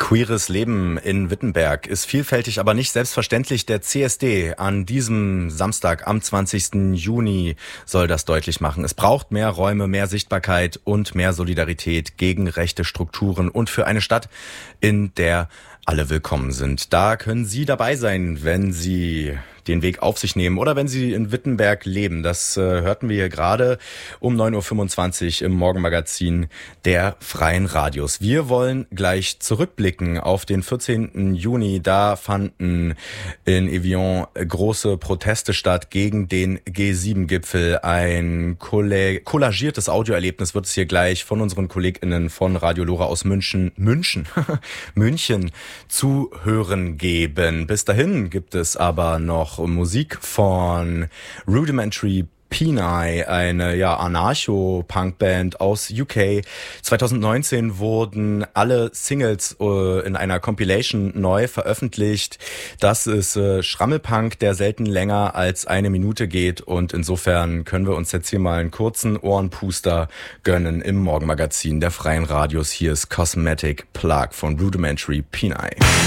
Queeres Leben in Wittenberg ist vielfältig, aber nicht selbstverständlich. Der CSD an diesem Samstag am 20. Juni soll das deutlich machen. Es braucht mehr Räume, mehr Sichtbarkeit und mehr Solidarität gegen rechte Strukturen und für eine Stadt, in der alle willkommen sind. Da können Sie dabei sein, wenn Sie den Weg auf sich nehmen oder wenn Sie in Wittenberg leben. Das hörten wir hier gerade um 9.25 Uhr im Morgenmagazin der Freien Radios. Wir wollen gleich zurückblicken auf den 14. Juni. Da fanden in Evian große Proteste statt gegen den G7-Gipfel. Ein kollagiertes Audioerlebnis wird es hier gleich von unseren KollegInnen von Radio Lora aus München zu hören geben. Bis dahin gibt es aber noch Musik von Rudimentary Peni, eine Anarcho-Punk-Band aus UK. 2019 wurden alle Singles in einer Compilation neu veröffentlicht. Das ist Schrammelpunk, der selten länger als 1 Minute geht, und insofern können wir uns jetzt hier mal einen kurzen Ohrenpuster gönnen im Morgenmagazin der Freien Radios. Hier ist Cosmetic Plug von Rudimentary Peni.